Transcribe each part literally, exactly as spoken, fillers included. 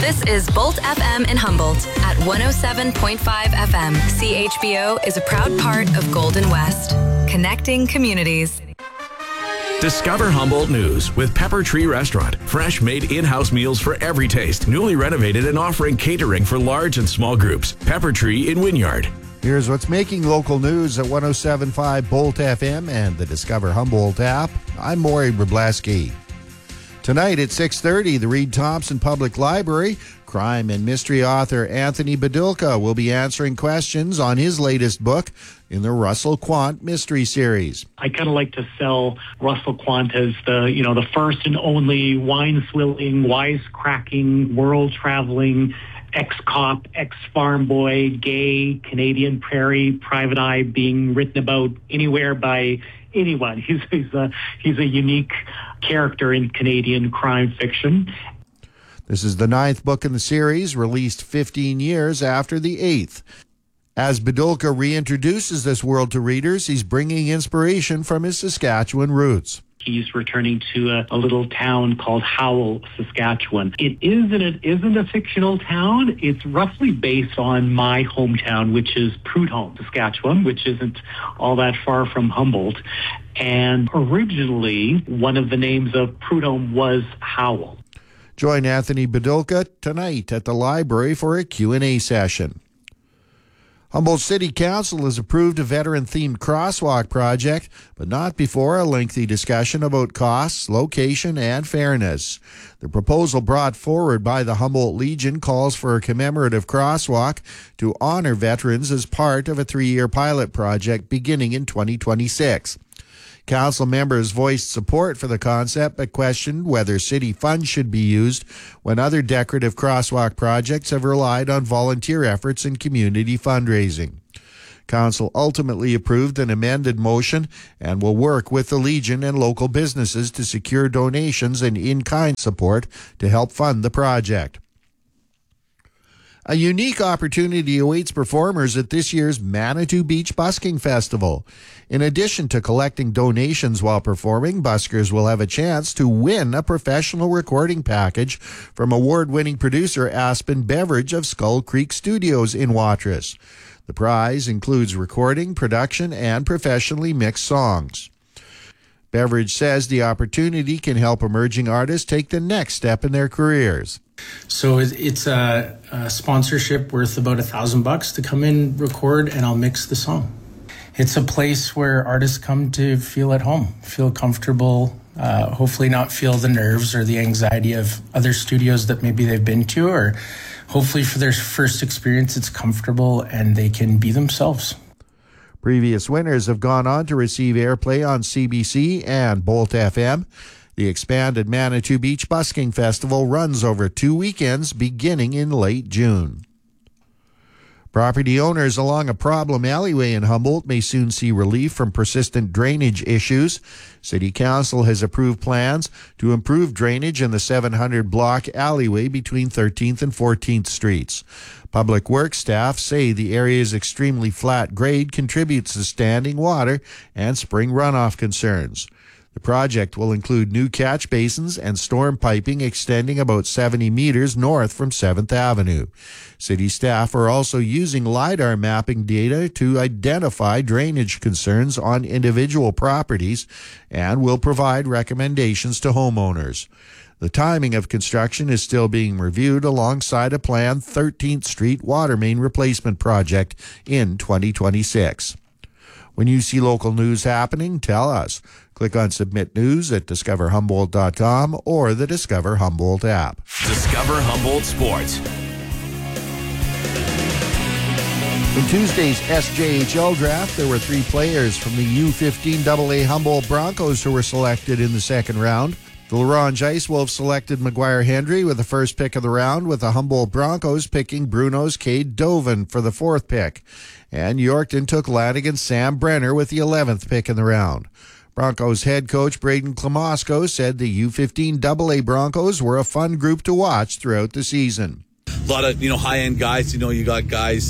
This is Bolt F M in Humboldt at one oh seven point five F M. C H B O is a proud part of Golden West, connecting communities. Discover Humboldt News with Pepper Tree Restaurant. Fresh made in-house meals for every taste. Newly renovated and offering catering for large and small groups. Pepper Tree in Wynyard. Here's what's making local news at one oh seven point five Bolt F M and the Discover Humboldt app. I'm Maury Wrobleski. Tonight at six thirty, the Reed Thompson Public Library, crime and mystery author Anthony Badulka will be answering questions on his latest book in the Russell Quant Mystery Series. I kind of like to sell Russell Quant as the, you know, the first and only wine-swilling, wise-cracking, world-traveling, ex-cop, ex-farm boy, gay, Canadian prairie, private eye being written about anywhere by anyone. He's, he's, a, he's a unique character in Canadian crime fiction. This is the ninth book in the series, released fifteen years after the eighth. As Badulka reintroduces this world to readers, he's bringing inspiration from his Saskatchewan roots. He's returning to a, a little town called Howell, Saskatchewan. It is and it isn't a fictional town. It's roughly based on my hometown, which is Prudhomme, Saskatchewan, which isn't all that far from Humboldt. And originally, one of the names of Prudhomme was Howell. Join Anthony Badulka tonight at the library for a Q and A session. Humboldt City Council has approved a veteran-themed crosswalk project, but not before a lengthy discussion about costs, location, and fairness. The proposal brought forward by the Humboldt Legion calls for a commemorative crosswalk to honor veterans as part of a three-year pilot project beginning in twenty twenty-six. Council members voiced support for the concept but questioned whether city funds should be used when other decorative crosswalk projects have relied on volunteer efforts and community fundraising. Council ultimately approved an amended motion and will work with the Legion and local businesses to secure donations and in-kind support to help fund the project. A unique opportunity awaits performers at this year's Manitou Beach Busking Festival. In addition to collecting donations while performing, buskers will have a chance to win a professional recording package from award-winning producer Aspen Beveridge of Skull Creek Studios in Watrous. The prize includes recording, production, and professionally mixed songs. Beveridge says the opportunity can help emerging artists take the next step in their careers. So it's a, a sponsorship worth about a thousand bucks to come in, record, and I'll mix the song. It's a place where artists come to feel at home, feel comfortable, uh, hopefully not feel the nerves or the anxiety of other studios that maybe they've been to, or hopefully for their first experience it's comfortable and they can be themselves. Previous winners have gone on to receive airplay on C B C and Bolt F M. The expanded Manitou Beach Busking Festival runs over two weekends beginning in late June. Property owners along a problem alleyway in Humboldt may soon see relief from persistent drainage issues. City Council has approved plans to improve drainage in the seven hundred block alleyway between thirteenth and fourteenth Streets. Public Works staff say the area's extremely flat grade contributes to standing water and spring runoff concerns. The project will include new catch basins and storm piping extending about seventy meters north from seventh Avenue. City staff are also using LiDAR mapping data to identify drainage concerns on individual properties and will provide recommendations to homeowners. The timing of construction is still being reviewed alongside a planned thirteenth Street water main replacement project in twenty twenty-six. When you see local news happening, tell us. Click on Submit News at discover humboldt dot com or the Discover Humboldt app. Discover Humboldt Sports. In Tuesday's S J H L draft, there were three players from the U fifteen double A Humboldt Broncos who were selected in the second round. The La Ronge Ice Wolves selected Maguire Hendry with the first pick of the round, with the Humboldt Broncos picking Bruno's Cade Dovin for the fourth pick. And Yorkton took Lanigan's Sam Brenner with the eleventh pick in the round. Broncos head coach Braden Klamosko said the U fifteen double A Broncos were a fun group to watch throughout the season. A lot of, you know, high-end guys. You know, you got guys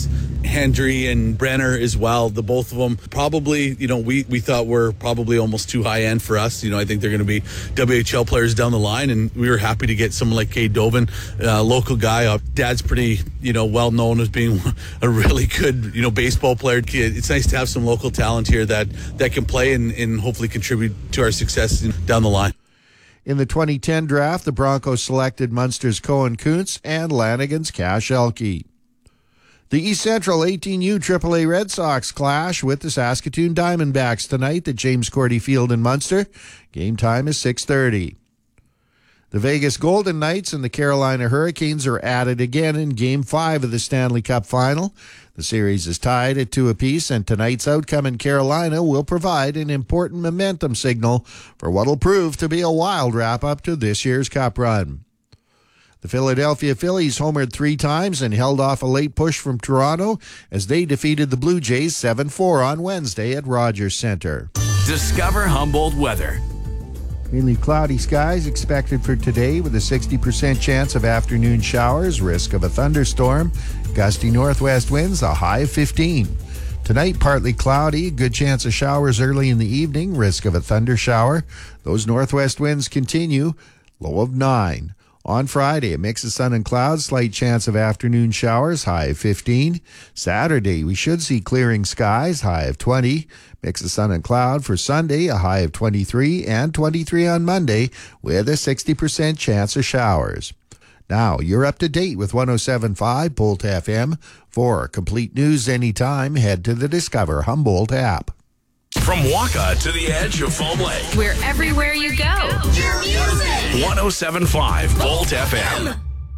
Hendry and Brenner as well. The both of them probably, you know, we, we thought were probably almost too high end for us. You know, I think they're going to be W H L players down the line, and we were happy to get someone like Cade Dovin, a uh, local guy. Uh, Dad's pretty, you know, well known as being a really good, you know, baseball player. It's nice to have some local talent here that, that can play and, and hopefully contribute to our success down the line. In the twenty ten draft, the Broncos selected Munster's Cohen Kuntz and Lanigan's Cash Elke. The East Central eighteen U triple A Red Sox clash with the Saskatoon Diamondbacks tonight at James Cordy Field in Munster. Game time is six thirty. The Vegas Golden Knights and the Carolina Hurricanes are at it again in Game five of the Stanley Cup Final. The series is tied at two apiece, and tonight's outcome in Carolina will provide an important momentum signal for what will prove to be a wild wrap-up to this year's Cup run. The Philadelphia Phillies homered three times and held off a late push from Toronto as they defeated the Blue Jays seven four on Wednesday at Rogers Centre. Discover Humboldt weather. Mainly cloudy skies expected for today with a sixty percent chance of afternoon showers, risk of a thunderstorm, gusty northwest winds, a high of fifteen. Tonight, partly cloudy, good chance of showers early in the evening, risk of a thunder shower. Those northwest winds continue, low of nine. On Friday, a mix of sun and clouds, slight chance of afternoon showers, high of fifteen. Saturday, we should see clearing skies, high of twenty. Mix of sun and cloud for Sunday, a high of twenty-three, and twenty-three on Monday, with a sixty percent chance of showers. Now, you're up to date with one oh seven point five Bolt F M. For complete news anytime, head to the Discover Humboldt app. From Waka to the edge of Foam Lake. We're everywhere you go. one oh seven point five Bolt F M.